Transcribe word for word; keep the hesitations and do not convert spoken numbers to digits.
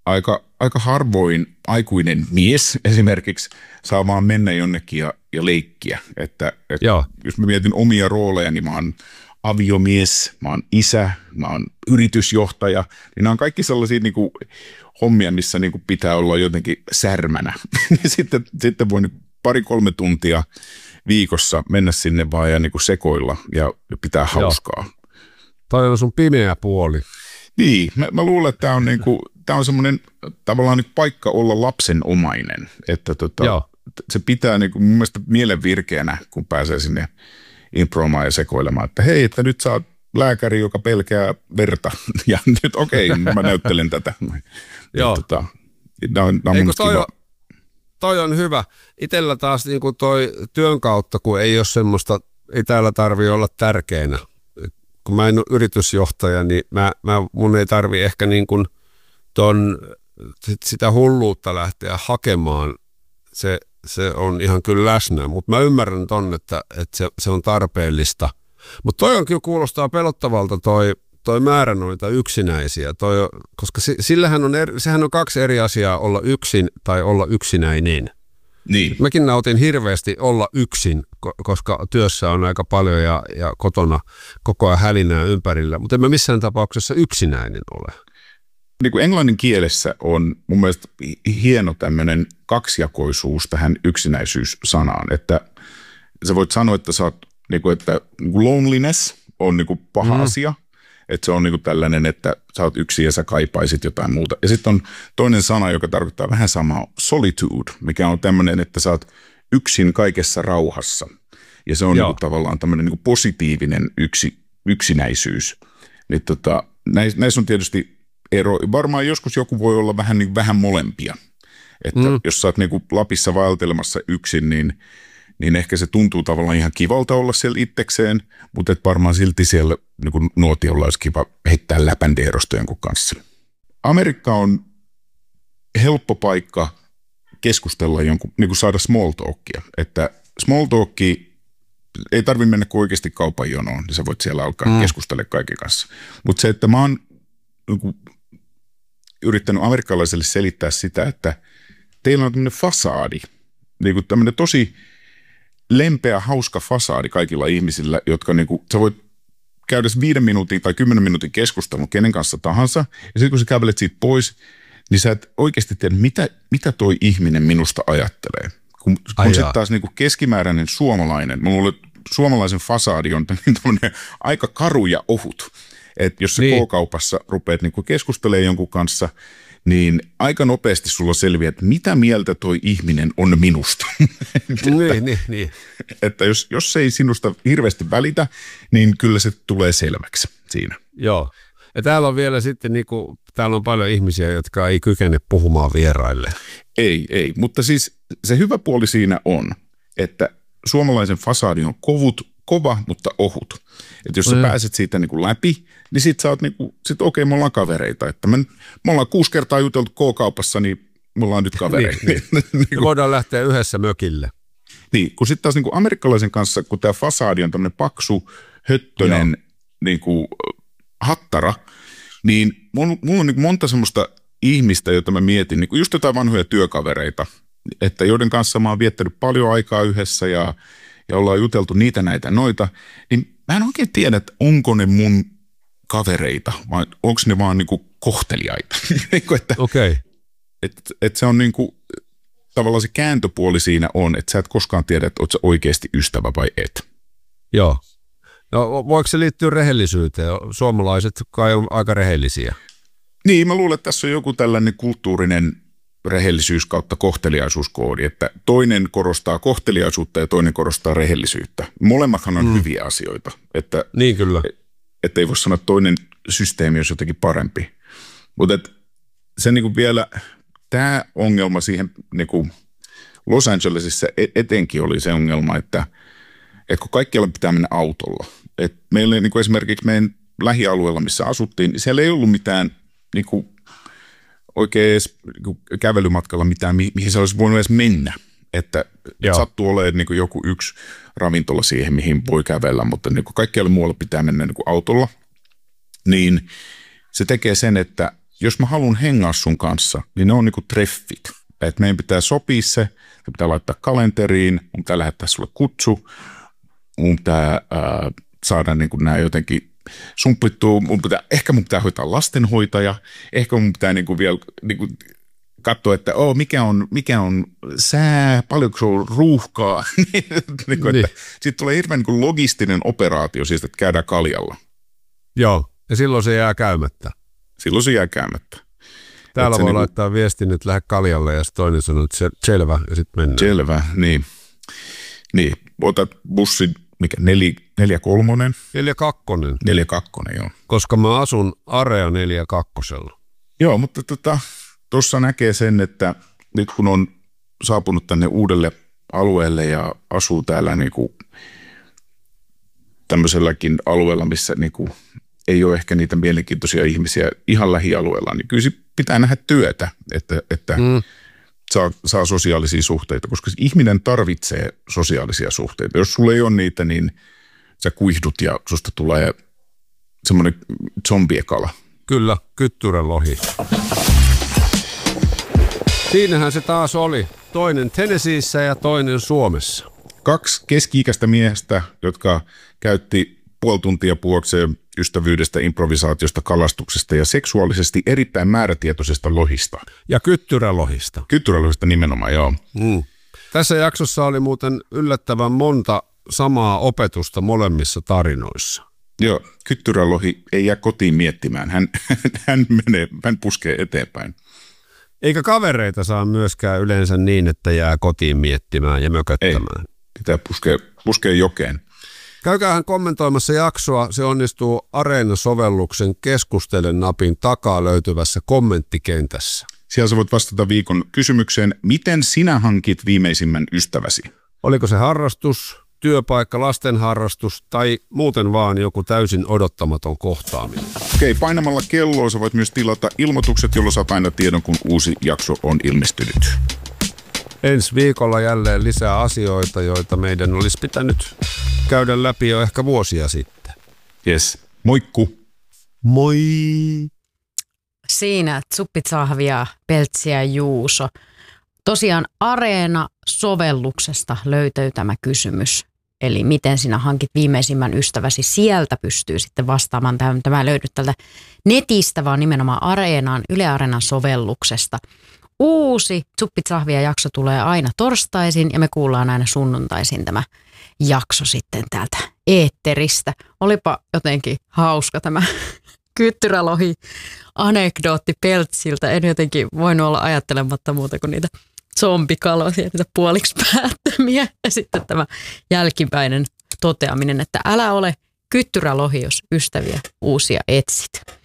aika, aika harvoin aikuinen mies esimerkiksi saa vaan mennä jonnekin ja, ja leikkiä. Että, että jos mä mietin omia rooleja, niin mä oon aviomies, mä oon isä, mä oon yritysjohtaja. Niin nämä on kaikki sellaisia niin kuin hommia, missä niin kuin pitää olla jotenkin särmänä. sitten, sitten voi pari-kolme tuntia viikossa mennä sinne vaan ja niin kuin sekoilla ja pitää hauskaa. Joo. Toi on sun pimeä puoli. Niin, mä, mä luulen, että tämä on, niinku, tää on semmoinen tavallaan nyt paikka olla lapsenomainen. Että tota, se pitää niinku, mun mielestä mielen virkeänä, kun pääsee sinne impromaan ja sekoilemaan. Että hei, että nyt sä oot lääkäri, joka pelkää verta. Ja nyt okei, okay, mä näyttelen tätä. Joo. Tota, nää on, nää on Eikö toi, on, toi on hyvä. Itellä taas niinku toi työn kautta, kun ei ole semmoista, ei täällä tarvitse olla tärkeänä. Kun mä en ole yritysjohtaja, niin mä, mä, mun ei tarvi ehkä niin kuin ton, sitä hulluutta lähteä hakemaan. Se, se on ihan kyllä läsnä, mutta mä ymmärrän ton, että, että se, se on tarpeellista. Mutta toi on kyllä kuulostaa pelottavalta toi, toi määrä noita yksinäisiä, toi, koska se, sillähän on eri, sehän on kaksi eri asiaa olla yksin tai olla yksinäinen. Niin. Mäkin nautin hirveästi olla yksin, koska työssä on aika paljon ja, ja kotona koko ajan hälinää ympärillä, mutta en mä missään tapauksessa yksinäinen ole. Niin kuin englannin kielessä on mun mielestä hieno tämmöinen kaksijakoisuus tähän yksinäisyys-sanaan, että sä voit sanoa, että, sä oot, niin kuin, että loneliness on niin kuin paha mm. asia, että se on niin kuin tällainen, että sä oot yksin ja sä kaipaisit jotain muuta. Ja sitten on toinen sana, joka tarkoittaa vähän samaa, solitude, mikä on tämmöinen, että sä oot yksin kaikessa rauhassa. Ja se on niin kuin tavallaan tämmöinen niin kuin positiivinen yksi, yksinäisyys. Niin tota, näissä, näissä on tietysti ero. Varmaan joskus joku voi olla vähän, niin, vähän molempia. Että mm. jos sä oot niin kuin Lapissa vaeltelemassa yksin, niin niin ehkä se tuntuu tavallaan ihan kivalta olla siellä itsekseen, mutta et varmaan silti siellä niin kuin nuotiolla olisi kiva heittää läpändeerosta jonkun kanssa. Amerikka on helppo paikka keskustella jonkun, niin kuin saada small talkia. Että small talkia ei tarvitse mennä kuin oikeasti kaupan jonoon, niin sä voit siellä alkaa mm. keskustella kaiken kanssa. Mutta se, että mä oon niin kuin yrittänyt amerikkalaiselle selittää sitä, että teillä on tämmöinen fasaadi, niin kuin tämmöinen tosi lempeä, hauska fasaadi kaikilla ihmisillä, jotka niinku, sä voit käydä viiden minuutin tai kymmenen minuutin keskustelun kenen kanssa tahansa, ja sitten kun sä kävelet siitä pois, niin sä et oikeasti tiedä, mitä, mitä toi ihminen minusta ajattelee. Kun, kun sitten taas niinku keskimääräinen suomalainen, mä luulen, että suomalaisen fasaadi on tämmöinen aika karu ja ohut, että jos sä niin. K-kaupassa rupeat niinku keskustelemaan jonkun kanssa, niin aika nopeasti sulla selviää, että mitä mieltä toi ihminen on minusta. niin, niin, niin. Että jos, jos ei sinusta hirveästi välitä, niin kyllä se tulee selväksi siinä. Joo. Ja täällä on vielä sitten, niin kuin, täällä on paljon ihmisiä, jotka ei kykene puhumaan vieraille. Ei, ei. Mutta siis se hyvä puoli siinä on, että suomalaisen fasadi on kovut, kova, mutta ohut. Että jos sä mm. pääset siitä niin kuin läpi, niin sit sä oot niin kuin, sit okei, okay, me ollaan kavereita. Että me, me ollaan kuusi kertaa juteltu K-kaupassa, niin me ollaan nyt kavereita. niin, niin. niin kuin, voidaan lähteä yhdessä mökille. Niin, kun sitten taas niin kuin amerikkalaisen kanssa, kun tämä fasadi on tämmöinen paksu, höttönen niin kuin, hattara, niin mulla, mulla on niin kuin monta semmoista ihmistä, joita mä mietin, niin kuin just jotain vanhoja työkavereita, että joiden kanssa mä oon viettänyt paljon aikaa yhdessä ja ja ollaan juteltu niitä näitä noita, niin mä en oikein tiedä, että onko ne mun kavereita vai onko ne vaan niinku kohteliaita. Okei. Okay. Että et se on niinku, tavallaan se kääntöpuoli siinä on, että sä et koskaan tiedä, että oot sä oikeasti ystävä vai et. Joo. No voiko se liittyä rehellisyyteen? Suomalaiset kai on aika rehellisiä. Niin, mä luulen, että tässä on joku tällainen kulttuurinen rehellisyys kautta kohteliaisuuskoodi, että toinen korostaa kohteliaisuutta ja toinen korostaa rehellisyyttä. Molemmathan on mm. hyviä asioita, että, niin kyllä. että ei voi sanoa, että toinen systeemi olisi jotenkin parempi. Mutta se niinku vielä, tämä ongelma siihen niinku Los Angelesissa etenkin oli se ongelma, että, että kun kaikkialla pitää mennä autolla. Et meillä niinku esimerkiksi meidän lähialueella, missä asuttiin, niin siellä ei ollut mitään niinku oikein edes kävelymatkalla mitään, mihin se olisi voinut edes mennä. Että Joo. sattuu olemaan niin kuin joku yksi ravintola siihen, mihin voi kävellä, mutta niin kuin kaikkialla muualla pitää mennä niin kuin autolla. Niin se tekee sen, että jos mä haluan hengaa sun kanssa, niin ne on niinku treffit. Että meidän pitää sopia se, se pitää laittaa kalenteriin, mun pitää lähettää sulle kutsu, mun pitää äh, saada niinku nämä jotenkin sumplittua, mun pitää, ehkä mun pitää hoitaa lastenhoitaja, ehkä mun pitää niinku vielä niinku katsoa, että oh, mikä, on, mikä on sää, paljonko se on ruuhkaa. niin kuin, niin. Sitten tulee hirveän niin logistinen operaatio, siis että käydään kaljalla. Joo, ja silloin se jää käymättä. Silloin se jää käymättä. Täällä voi niin kuin laittaa viestin, että lähde kaljalle, ja sitten toinen sanoo, että selvä, ja sitten mennään. Selvä, niin. Niin, otat bussin, mikä, neli, neljä kolmonen? Neljä kakkonen. Neljä kakkonen, joo. Koska mä asun Area neljä kakkosella. Joo, mutta tota... Tuossa näkee sen, että nyt kun on saapunut tänne uudelle alueelle ja asuu täällä niinku tämmöiselläkin alueella, missä niinku ei ole ehkä niitä mielenkiintoisia ihmisiä ihan lähialueella, niin kyllä pitää nähdä työtä, että, että mm. saa, saa sosiaalisia suhteita, koska ihminen tarvitsee sosiaalisia suhteita. Jos sulla ei ole niitä, niin sä kuihdut ja susta tulee semmoinen zombiekala. Kyllä, kyttyrälohi. Siinähän se taas oli. Toinen Tennesseeissä ja toinen Suomessa. Kaksi keski-ikäistä miestä, jotka käytti puoli tuntia puhuakseen ystävyydestä, improvisaatiosta, kalastuksesta ja seksuaalisesti erittäin määrätietoisesta lohista. Ja kyttyrälohista. Kyttyrälohista nimenomaan, joo. Mm. Tässä jaksossa oli muuten yllättävän monta samaa opetusta molemmissa tarinoissa. Joo, kyttyrälohi ei jää kotiin miettimään. Hän, hän menee, hän puskee eteenpäin. Eikä kavereita saa myöskään yleensä niin, että jää kotiin miettimään ja mököttämään. Ei, pitää puskea, puskea jokeen. Käykäähän kommentoimassa jaksoa. Se onnistuu Areena-sovelluksen keskustelen napin takaa löytyvässä kommenttikentässä. Siellä sä voit vastata viikon kysymykseen, miten sinä hankit viimeisimmän ystäväsi? Oliko se harrastus, työpaikka, lastenharrastus tai muuten vaan joku täysin odottamaton kohtaaminen? Okei, painamalla kelloa sä voit myös tilata ilmoitukset, jolloin saat aina tiedon, kun uusi jakso on ilmestynyt. Ensi viikolla jälleen lisää asioita, joita meidän olisi pitänyt käydä läpi jo ehkä vuosia sitten. Yes. Moikku. Moi. Siinä Tsuppitsahvia, Peltsi ja Juuso. Tosiaan Areena-sovelluksesta löytyy tämä kysymys. Eli miten sinä hankit viimeisimmän ystäväsi, sieltä pystyy sitten vastaamaan. Tämä ei löydy tältä netistä, vaan nimenomaan Areenaan, Yle Areenan sovelluksesta. Uusi Tsuppitsahvia jakso tulee aina torstaisin ja me kuullaan aina sunnuntaisin tämä jakso sitten täältä eetteristä. Olipa jotenkin hauska tämä kyttyrälohi anekdootti Peltsiltä. En jotenkin voinut olla ajattelematta muuta kuin niitä zombikaloja, niitä puoliksi päättömiä. Ja sitten tämä jälkimmäinen toteaminen, että älä ole kyttyrälohi, jos ystäviä uusia etsit.